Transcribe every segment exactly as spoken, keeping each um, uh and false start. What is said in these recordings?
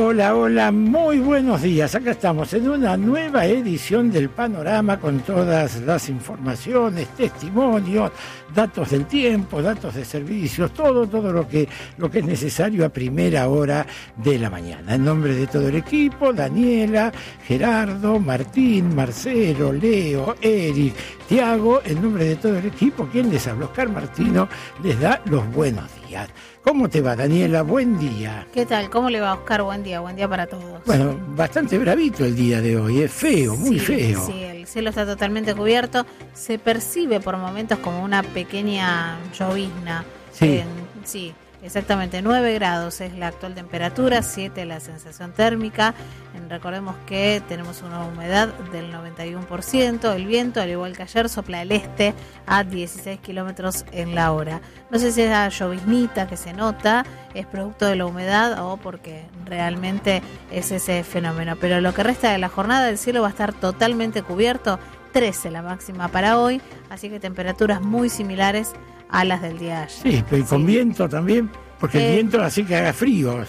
hola, hola, muy buenos días. Acá estamos en una nueva edición del Panorama con todas las informaciones, testimonios, datos del tiempo, datos de servicios, todo, todo lo que, lo que es necesario a primera hora de la mañana. En nombre de todo el equipo, Daniela, Gerardo, Martín, Marcelo, Leo, Eric, Tiago, en nombre de todo el equipo, quien les habla, Oscar Martino, les da los buenos días. ¿Cómo te va, Daniela? Buen día. ¿Qué tal? ¿Cómo le va, Oscar? Buen día, buen día para todos. Bueno, bastante bravito el día de hoy, es feo, muy sí, feo. Sí, el cielo está totalmente cubierto, se percibe por momentos como una pequeña llovizna. Sí. En, sí, exactamente, nueve grados es la actual temperatura, siete la sensación térmica. Recordemos que tenemos una humedad del noventa y uno por ciento, el viento, al igual que ayer, sopla del este a dieciséis kilómetros en la hora. No sé si es la lloviznita que se nota, es producto de la humedad o porque realmente es ese fenómeno. Pero lo que resta de la jornada, el cielo va a estar totalmente cubierto, trece la máxima para hoy, así que temperaturas muy similares a las del día de ayer. Sí, pero con sí. viento también, porque Eh, el viento hace que haga frío.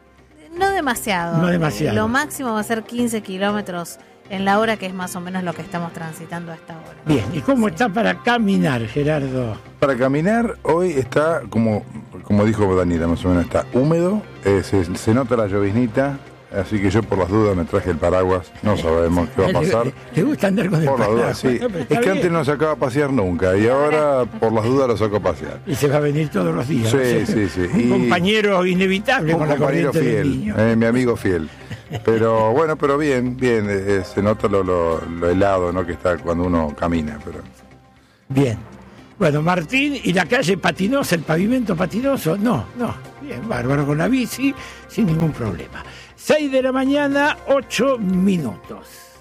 No demasiado. No demasiado. Lo máximo va a ser quince kilómetros en la hora, que es más o menos lo que estamos transitando a esta hora. Bien, ¿y cómo Sí. está para caminar, Gerardo? Para caminar hoy está, como, como dijo Daniela, más o menos está húmedo, eh, se, se nota la lloviznita, así que yo por las dudas me traje el paraguas, no sabemos qué va a pasar. Le, le gusta andar con el Por las paraguas. dudas, sí. No, pero está Es que bien. antes no sacaba a pasear nunca y ahora por las dudas lo saco a pasear. Y se va a venir todos los días. Sí, ¿no? O sea, sí, sí. Un Y compañero inevitable Un con la compañero corriente del fiel, niño. eh, mi amigo fiel. Pero bueno, pero bien, bien, eh, se nota lo, lo, lo helado, ¿no? Que está cuando uno camina, pero... Bien. Bueno, Martín, ¿y la calle patinosa, el pavimento patinoso? No, no. Bien, bárbaro, con la bici, sin ningún problema. seis de la mañana, ocho minutos.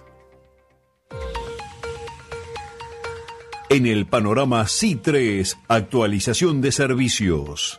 En el panorama C I tres, actualización de servicios.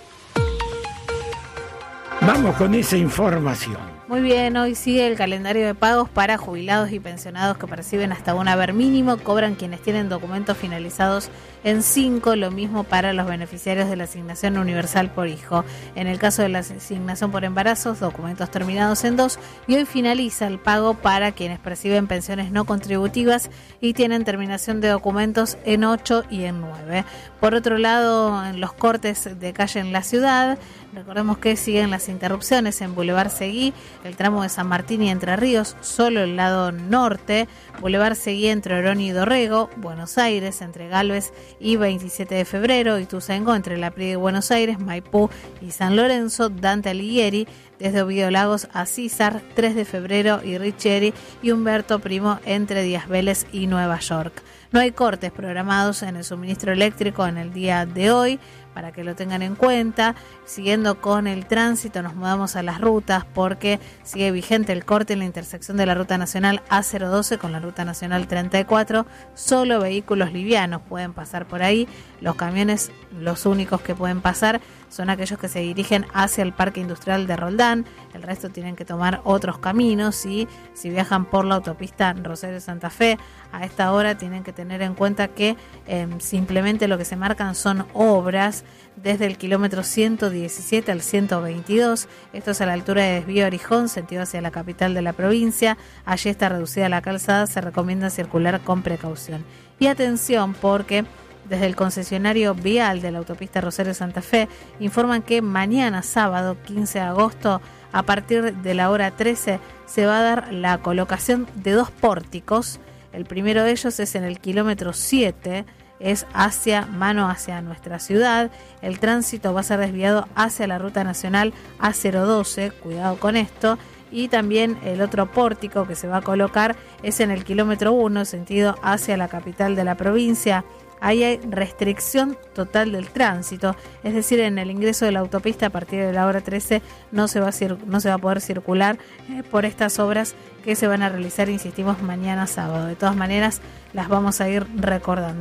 Vamos con esa información. Muy bien, hoy sigue el calendario de pagos para jubilados y pensionados que perciben hasta un haber mínimo. Cobran quienes tienen documentos finalizados en cinco, lo mismo para los beneficiarios de la asignación universal por hijo. En el caso de la asignación por embarazos, documentos terminados en dos, y hoy finaliza el pago para quienes perciben pensiones no contributivas y tienen terminación de documentos en ocho y en nueve. Por otro lado, en los cortes de calle en la ciudad, recordemos que siguen las interrupciones en Boulevard Seguí, el tramo de San Martín y Entre Ríos, solo el lado norte, Boulevard Seguí entre Orón y Dorrego, Buenos Aires, entre Galvez y veintisiete de febrero, Ituzaingó entre La Prida y Buenos Aires, Maipú y San Lorenzo, Dante Alighieri, desde Oviedo Lagos a Císar, tres de febrero y Richieri, y Humberto Primo entre Díaz Vélez y Nueva York. No hay cortes programados en el suministro eléctrico en el día de hoy, para que lo tengan en cuenta. Siguiendo con el tránsito, nos mudamos a las rutas porque sigue vigente el corte en la intersección de la Ruta Nacional A cero doce con la Ruta Nacional treinta y cuatro. Solo vehículos livianos pueden pasar por ahí. Los camiones, los únicos que pueden pasar, son aquellos que se dirigen hacia el Parque Industrial de Roldán. El resto tienen que tomar otros caminos, y si viajan por la autopista Rosario-Santa Fe, a esta hora tienen que tener en cuenta que eh, simplemente lo que se marcan son obras desde el kilómetro ciento diecisiete al ciento veintidós. Esto es a la altura de Desvío Orijón, sentido hacia la capital de la provincia. Allí está reducida la calzada, se recomienda circular con precaución. Y atención, porque desde el concesionario vial de la autopista Rosario Santa Fe informan que mañana sábado quince de agosto a partir de la hora trece se va a dar la colocación de dos pórticos. El primero de ellos es en el kilómetro siete, es hacia mano hacia nuestra ciudad. El tránsito va a ser desviado hacia la Ruta Nacional A cero doce, cuidado con esto. Y también el otro pórtico que se va a colocar es en el kilómetro uno, sentido hacia la capital de la provincia. Ahí hay restricción total del tránsito, es decir, en el ingreso de la autopista a partir de la hora trece no se va a, cir- no se va a poder circular eh, por estas obras que se van a realizar, insistimos, mañana sábado. De todas maneras, las vamos a ir recordando.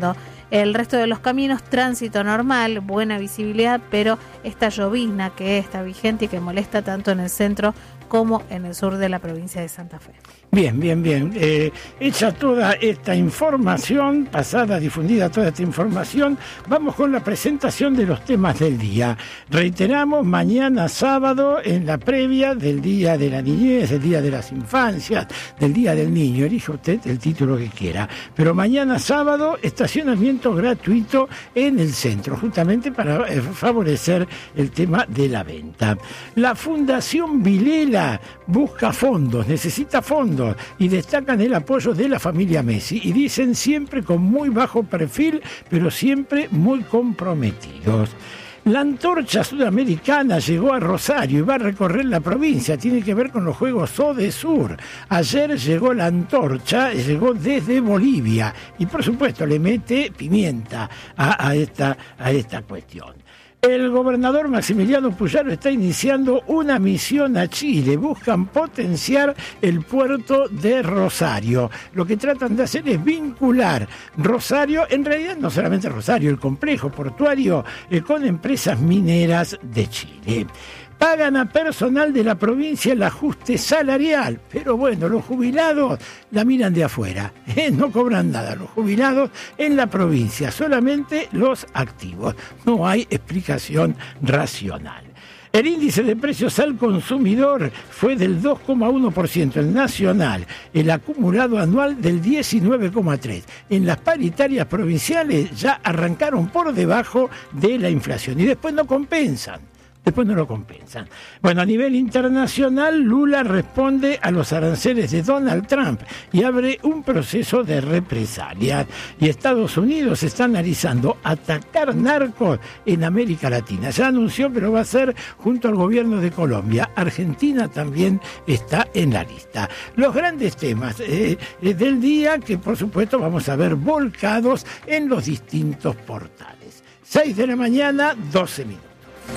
El resto de los caminos, tránsito normal, buena visibilidad, pero esta llovizna que está vigente y que molesta tanto en el centro como en el sur de la provincia de Santa Fe. Bien, bien, bien. Eh, hecha toda esta información, pasada, difundida toda esta información, vamos con la presentación de los temas del día. Reiteramos, mañana sábado, en la previa del Día de la Niñez, del Día de las Infancias, del Día del Niño, elija usted el título que quiera. Pero mañana sábado, estacionamiento gratuito en el centro, justamente para eh, favorecer el tema de la venta. La Fundación Vilela busca fondos, necesita fondos, y destacan el apoyo de la familia Messi y dicen siempre con muy bajo perfil, pero siempre muy comprometidos. La antorcha sudamericana llegó a Rosario y va a recorrer la provincia. Tiene que ver con los Juegos Odesur. Ayer llegó la antorcha, llegó desde Bolivia y por supuesto le mete pimienta a, a, esta, a esta cuestión. El gobernador Maximiliano Puyaro está iniciando una misión a Chile. Buscan potenciar el puerto de Rosario. Lo que tratan de hacer es vincular Rosario, en realidad no solamente Rosario, el complejo portuario, eh, con empresas mineras de Chile. Pagan a personal de la provincia el ajuste salarial, pero bueno, los jubilados la miran de afuera, ¿eh? No cobran nada los jubilados en la provincia, solamente los activos, no hay explicación racional. El índice de precios al consumidor fue del dos coma uno por ciento, el nacional, el acumulado anual del diecinueve coma tres por ciento. En las paritarias provinciales ya arrancaron por debajo de la inflación y después no compensan. Después no lo compensan. Bueno, a nivel internacional, Lula responde a los aranceles de Donald Trump y abre un proceso de represalia. Y Estados Unidos está analizando atacar narcos en América Latina. Ya anunció que lo va a hacer junto al gobierno de Colombia. Argentina también está en la lista. Los grandes temas eh, del día que, por supuesto, vamos a ver volcados en los distintos portales. seis de la mañana, doce minutos.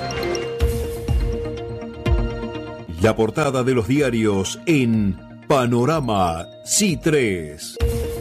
La portada de los diarios en Panorama C tres.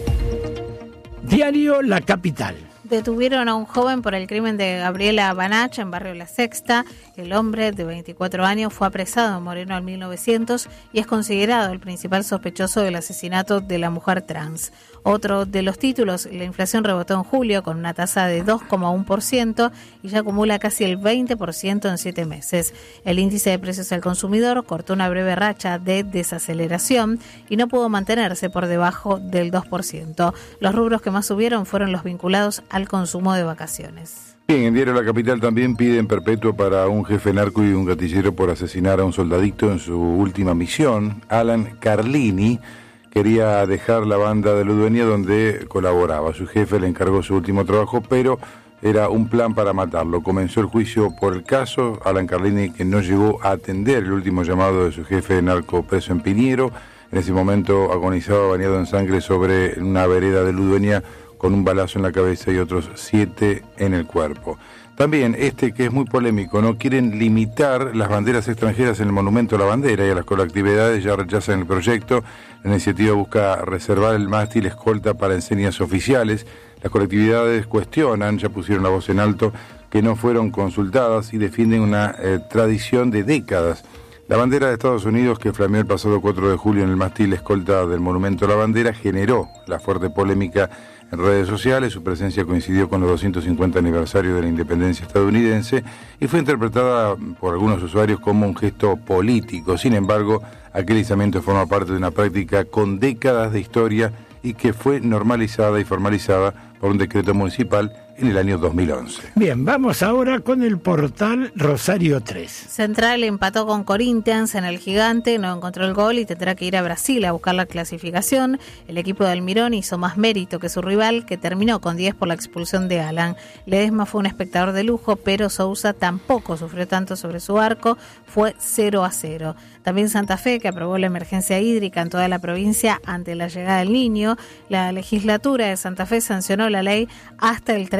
Diario La Capital. Detuvieron a un joven por el crimen de Gabriela Banach en Barrio La Sexta. El hombre de veinticuatro años fue apresado en Moreno en mil novecientos y es considerado el principal sospechoso del asesinato de la mujer trans. Otro de los títulos, la inflación rebotó en julio con una tasa de dos coma uno por ciento y ya acumula casi el veinte por ciento en siete meses. El índice de precios al consumidor cortó una breve racha de desaceleración y no pudo mantenerse por debajo del dos por ciento. Los rubros que más subieron fueron los vinculados al consumo de vacaciones. Bien, en Diario La Capital también piden perpetua para un jefe narco y un gatillero por asesinar a un soldadito en su última misión. Alan Carlini quería dejar la banda de Ludueña donde colaboraba. Su jefe le encargó su último trabajo, pero era un plan para matarlo. Comenzó el juicio por el caso. Alan Carlini, que no llegó a atender el último llamado de su jefe narco preso en Piñero, en ese momento agonizaba bañado en sangre sobre una vereda de Ludueña con un balazo en la cabeza y otros siete en el cuerpo. También este que es muy polémico, no quieren limitar las banderas extranjeras en el Monumento a la Bandera y a las colectividades ya rechazan el proyecto. La iniciativa busca reservar el mástil escolta para enseñas oficiales. Las colectividades cuestionan, ya pusieron la voz en alto, que no fueron consultadas y defienden una eh, tradición de décadas. La bandera de Estados Unidos, que flameó el pasado cuatro de julio en el mástil escolta del Monumento a la Bandera, generó la fuerte polémica en redes sociales. Su presencia coincidió con los doscientos cincuenta aniversario de la independencia estadounidense y fue interpretada por algunos usuarios como un gesto político. Sin embargo, aquel izamiento forma parte de una práctica con décadas de historia y que fue normalizada y formalizada por un decreto municipal en el año dos mil once. Bien, vamos ahora con el portal Rosario tres. Central empató con Corinthians en el Gigante, no encontró el gol y tendrá que ir a Brasil a buscar la clasificación. El equipo de Almirón hizo más mérito que su rival, que terminó con diez por la expulsión de Alan. Ledesma fue un espectador de lujo, pero Sousa tampoco sufrió tanto sobre su arco, fue cero a cero. También Santa Fe, que aprobó la emergencia hídrica en toda la provincia ante la llegada del Niño. La legislatura de Santa Fe sancionó la ley hasta el treinta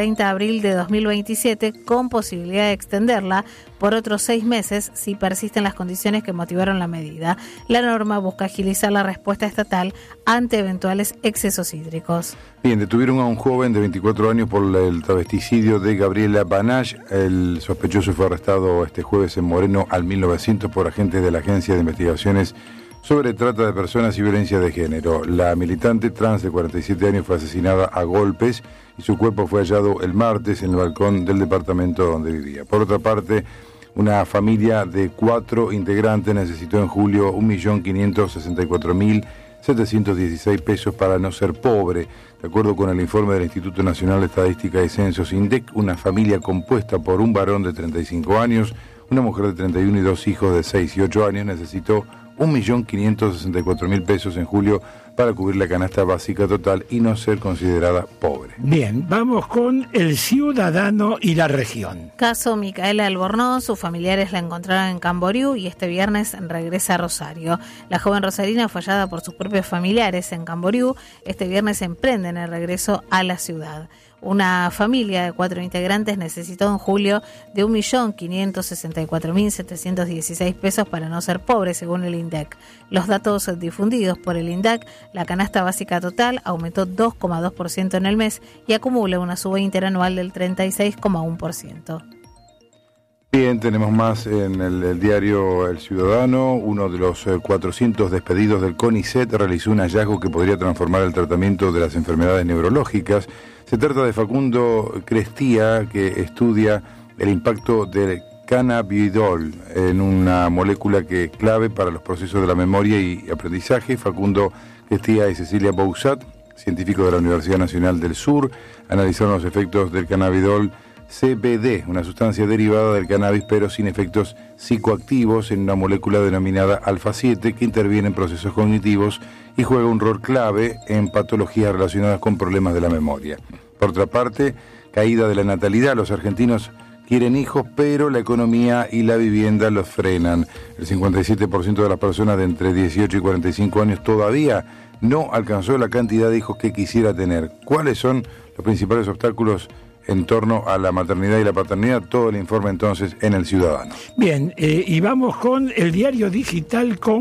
treinta de abril de dos mil veintisiete, con posibilidad de extenderla por otros seis meses si persisten las condiciones que motivaron la medida. La norma busca agilizar la respuesta estatal ante eventuales excesos hídricos. Bien, detuvieron a un joven de veinticuatro años por el travesticidio de Gabriela Banach. El sospechoso fue arrestado este jueves en Moreno al mil novecientos por agentes de la Agencia de Investigaciones sobre Trata de Personas y Violencia de Género. La militante trans de cuarenta y siete años fue asesinada a golpes y su cuerpo fue hallado el martes en el balcón del departamento donde vivía. Por otra parte, una familia de cuatro integrantes necesitó en julio un millón quinientos sesenta y cuatro mil setecientos dieciséis pesos para no ser pobre. De acuerdo con el informe del Instituto Nacional de Estadística y Censos, INDEC, una familia compuesta por un varón de treinta y cinco años, una mujer de treinta y uno y dos hijos de seis y ocho años necesitó un millón quinientos sesenta y cuatro mil pesos en julio para cubrir la canasta básica total y no ser considerada pobre. Bien, vamos con el ciudadano y la región. Caso Micaela Albornoz, sus familiares la encontraron en Camboriú y este viernes regresa a Rosario. La joven rosarina fue hallada por sus propios familiares en Camboriú. Este viernes emprenden el regreso a la ciudad. Una familia de cuatro integrantes necesitó en julio de un millón quinientos sesenta y cuatro mil setecientos dieciséis pesos para no ser pobre, según el INDEC. Los datos difundidos por el INDEC, la canasta básica total aumentó dos coma dos por ciento en el mes y acumula una suba interanual del treinta y seis coma uno por ciento. Bien, tenemos más en el, el diario El Ciudadano. Uno de los eh, cuatrocientos despedidos del CONICET realizó un hallazgo que podría transformar el tratamiento de las enfermedades neurológicas. Se trata de Facundo Crestía, que estudia el impacto del cannabidol en una molécula que es clave para los procesos de la memoria y aprendizaje. Facundo Crestía y Cecilia Bouzat, científicos de la Universidad Nacional del Sur, analizaron los efectos del cannabidol C B D, una sustancia derivada del cannabis pero sin efectos psicoactivos, en una molécula denominada alfa siete que interviene en procesos cognitivos y juega un rol clave en patologías relacionadas con problemas de la memoria. Por otra parte, caída de la natalidad. Los argentinos quieren hijos, pero la economía y la vivienda los frenan. El cincuenta y siete por ciento de las personas de entre dieciocho y cuarenta y cinco años todavía no alcanzó la cantidad de hijos que quisiera tener. ¿Cuáles son los principales obstáculos en torno a la maternidad y la paternidad? Todo el informe entonces en El Ciudadano. Bien, eh, y vamos con el diario digital con